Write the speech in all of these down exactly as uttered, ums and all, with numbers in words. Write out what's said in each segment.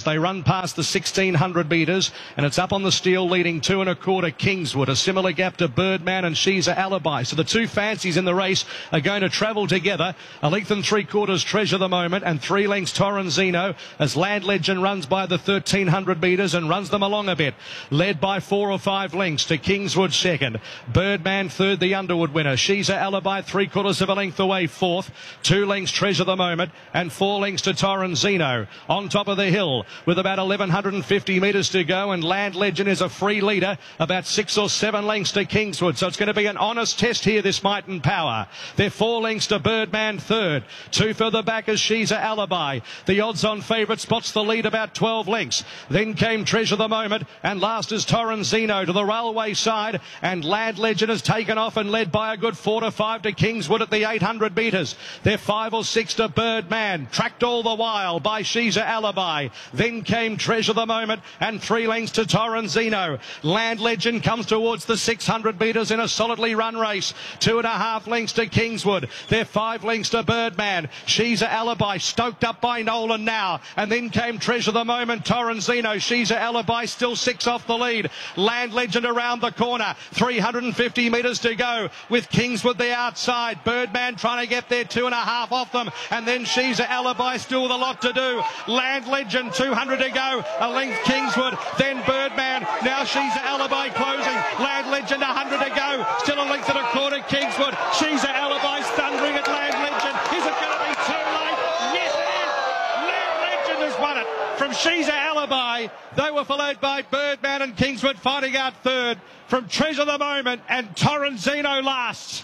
They run past the sixteen hundred metres, and it's up on the steel, leading two and a quarter Kingswood. A similar gap to Birdman and She's a Alibi. So the two fancies in the race are going to travel together. A length and three quarters Treasure the Moment, and three lengths Torrenzino as Land Legend runs by the thirteen hundred metres and runs them along a bit. Led by four or five lengths to Kingswood second. Birdman third, the Underwood winner. She's a Alibi three quarters of a length away fourth. Two lengths Treasure the Moment and four lengths to Torrenzino. On top of the hill with about eleven fifty metres to go, and Land Legend is a free leader, about six or seven lengths to Kingswood. So it's going to be an honest test here, this Might and Power. They're four lengths to Birdman third. Two further back as She's a Alibi. The odds-on favourite spots the lead about twelve lengths. Then came Treasure the Moment, and last is Torrenzino to the railway side, and Land Legend has taken off and led by a good four to five to Kingswood at the eight hundred metres. They're five or six to Birdman, tracked all the while by She's a Alibi. Then came Treasure the Moment, and three lengths to Torrenzino. Land Legend comes towards the six hundred metres in a solidly run race. Two and a half lengths to Kingswood. They're five lengths to Birdman. She's a Alibi, stoked up by Nolan now. And then came Treasure the Moment, Torrenzino. She's a Alibi, still six off the lead. Land Legend around the corner. three hundred fifty metres to go with Kingswood the outside. Birdman trying to get there, two and a half off them. And then She's a Alibi, still with a lot to do. Land Legend, two hundred to go. A length Kingswood, then Birdman. Now She's a Alibi closing. Land Legend, one hundred to go. Still a length and a quarter Kingswood. She's a Alibi thundering at Land Legend. Is it going to be too late? Yes, it is. Land Legend has won it from She's a Alibi. They were followed by Birdman and Kingswood fighting out third from Treasure the Moment, and Torrenzino last.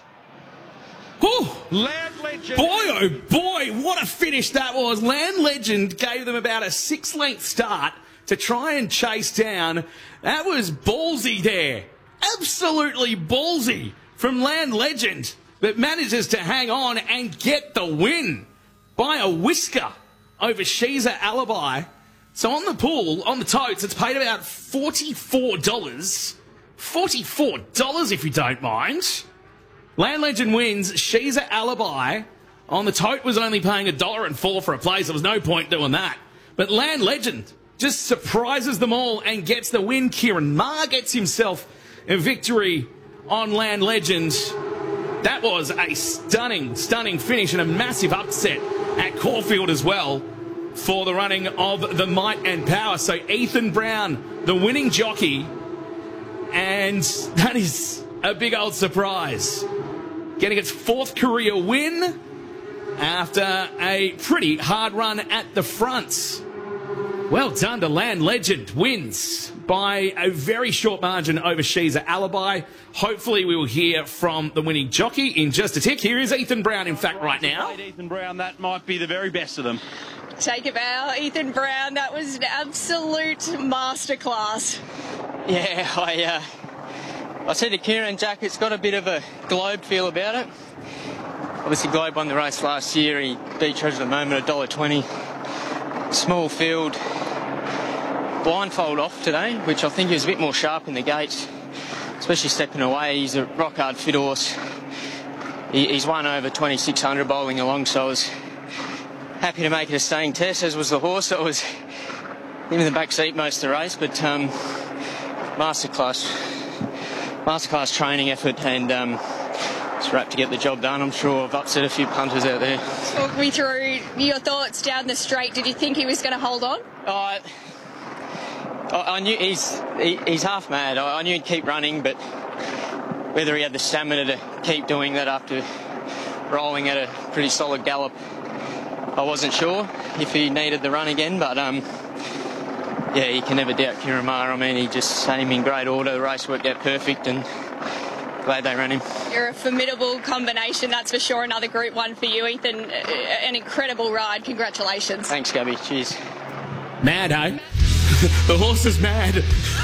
Ooh. Land Legend. Boy, oh boy, what a finish that was. Land Legend gave them about a six-length start to try and chase down. That was ballsy there. Absolutely ballsy from Land Legend, but manages to hang on and get the win by a whisker over She's a Alibi. So on the pool, on the totes, it's paid about forty-four dollars. forty-four dollars if you don't mind. Land Legend wins. She's a Alibi on the tote was only paying a dollar and four for a place. There was no point doing that. But Land Legend just surprises them all and gets the win. Kieran Maher gets himself a victory on Land Legend. That was a stunning, stunning finish and a massive upset at Caulfield as well for the running of the Might and Power. So Ethan Brown, the winning jockey, and that is a big old surprise. Getting its fourth career win after a pretty hard run at the fronts. Well done to Land Legend. Wins by a very short margin over She's a Alibi. Hopefully we will hear from the winning jockey in just a tick. Here is Ethan Brown, in fact, right now. Ethan Brown, that might be the very best of them. Take a bow, Ethan Brown. That was an absolute masterclass. Yeah, I... Uh... I said to Kieran, Jack, it's got a bit of a Globe feel about it. Obviously, Globe won the race last year. He beat Treasure the Moment, one dollar twenty. Small field. Blindfold off today, which I think he was a bit more sharp in the gates, especially stepping away. He's a rock-hard fit horse. He, he's won over twenty-six hundred bowling along, so I was happy to make it a staying test, as was the horse. That was in the back seat most of the race, but um, masterclass. Masterclass training effort, and um, it's wrapped to get the job done. I'm sure I've upset a few punters out there. Talk me through your thoughts down the straight. Did you think he was going to hold on? Uh, I, I knew he's he, he's half mad. I, I knew he'd keep running, but whether he had the stamina to keep doing that after rolling at a pretty solid gallop, I wasn't sure if he needed the run again, but um, yeah, you can never doubt Kieran Maher. I mean, he just had him in great order. The race worked out perfect, and glad they ran him. You're a formidable combination, that's for sure. Another Group One for you, Ethan. An incredible ride. Congratulations. Thanks, Gabby. Cheers. Mad, eh? The horse is mad.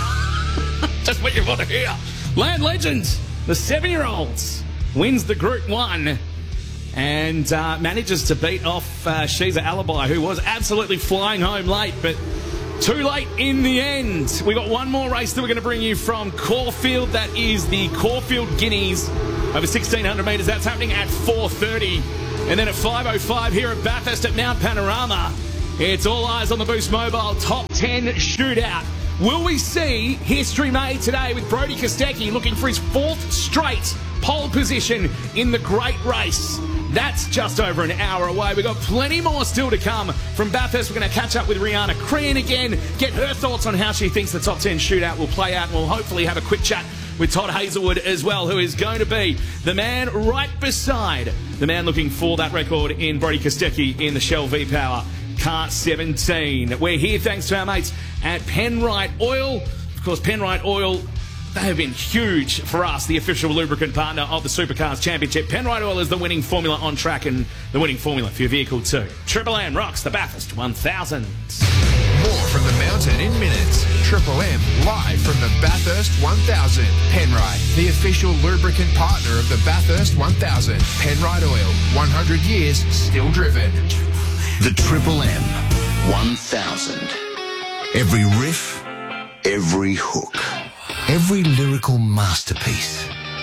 Just what you want to hear. Land Legends, the seven-year-olds, wins the Group One and uh, manages to beat off uh, She's a Alibi, who was absolutely flying home late, but too late in the end. We got one more race that we're going to bring you from Caulfield. That is the Caulfield Guineas over sixteen hundred metres. That's happening at four thirty. And then at five oh five here at Bathurst at Mount Panorama, It's all eyes on the Boost Mobile Top ten Shootout. Will we see history made today with Brodie Kostecki looking for his fourth straight pole position in the great race? That's just over an hour away. We've got plenty more still to come from Bathurst. We're going to catch up with Rihanna Crean again, get her thoughts on how she thinks the top ten shootout will play out, and we'll hopefully have a quick chat with Todd Hazelwood as well, who is going to be the man right beside the man looking for that record in Brodie Kostecki in the Shell V-Power Car seventeen. We're here thanks to our mates at Penrite Oil. Of course, Penrite Oil, they have been huge for us, the official lubricant partner of the Supercars Championship. Penrite Oil is the winning formula on track and the winning formula for your vehicle too. Triple M rocks the Bathurst one thousand. More from the mountain in minutes. Triple M live from the Bathurst one thousand. Penrite, the official lubricant partner of the Bathurst one thousand. Penrite Oil, one hundred years still driven. The Triple M one thousand. Every riff, every hook, every lyrical masterpiece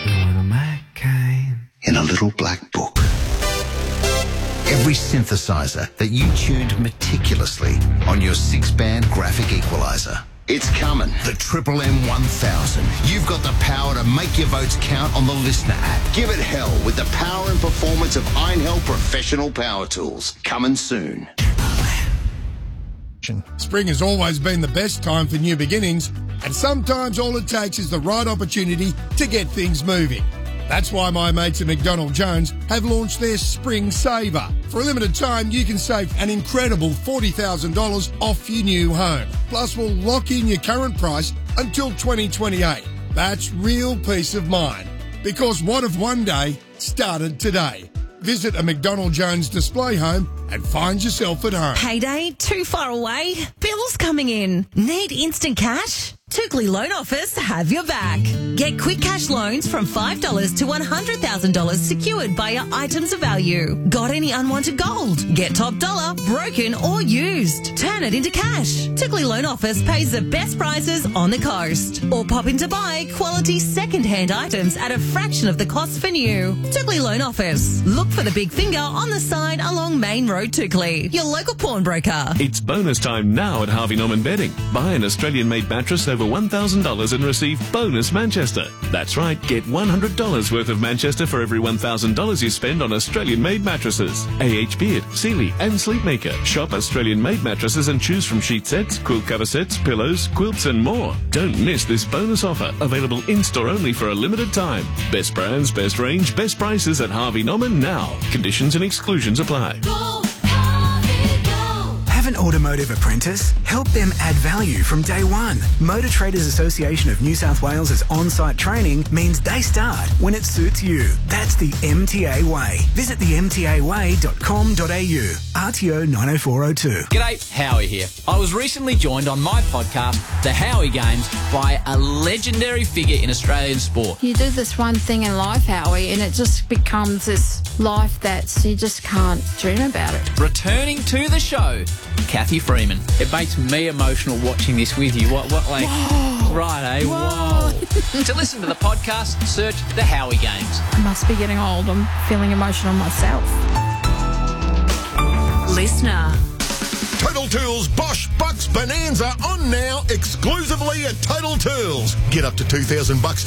in a little black book. Every synthesizer that you tuned meticulously on your six-band graphic equalizer. It's coming. The Triple M one thousand. You've got the power to make your votes count on the Listener app. Give it hell with the power and performance of Einhell Professional Power Tools. Coming soon. Spring has always been the best time for new beginnings, and sometimes all it takes is the right opportunity to get things moving. That's why my mates at McDonald Jones have launched their Spring Saver. For a limited time, you can save an incredible forty thousand dollars off your new home. Plus, we'll lock in your current price until twenty twenty-eight. That's real peace of mind. Because what if one day started today? Visit a McDonald Jones display home and find yourself at home. Payday too far away? Bills coming in? Need instant cash? Tookley Loan Office have your back. Get quick cash loans from five dollars to one hundred thousand dollars secured by your items of value. Got any unwanted gold? Get top dollar, broken or used. Turn it into cash. Tookley Loan Office pays the best prices on the coast. Or pop in to buy quality second-hand items at a fraction of the cost for new. Tookley Loan Office. Look for the big finger on the sign along Main Road, Tookley. Your local pawnbroker. It's bonus time now at Harvey Norman Bedding. Buy an Australian-made mattress over one thousand dollars and receive bonus Manchester. That's right, get one hundred dollars worth of Manchester for every one thousand dollars you spend on Australian-made mattresses. A H Beard, Sealy and Sleepmaker. Shop Australian-made mattresses and choose from sheet sets, quilt cover sets, pillows, quilts and more. Don't miss this bonus offer, available in-store only for a limited time. Best brands, best range, best prices at Harvey Norman now. Conditions and exclusions apply. Go, Harvey, go. Have an automotive apprentice? Help them add value from day one. Motor Traders Association of New South Wales' on-site training means they start when it suits you. That's the M T A way. Visit the m t a way dot com dot a u. R T O nine oh four oh two. G'day, Howie here. I was recently joined on my podcast, The Howie Games, by a legendary figure in Australian sport. You do this one thing in life, Howie, and it just becomes this life that you just can't dream about it. Returning to the show, Kathy Freeman. It makes me emotional watching this with you. What, what, like, whoa. Right, eh? Whoa. Whoa. To listen to the podcast, search The Howie Games. I must be getting old. I'm feeling emotional myself. Listener. Total Tools Bosch Bucks Bonanza on now exclusively at Total Tools. Get up to two thousand bucks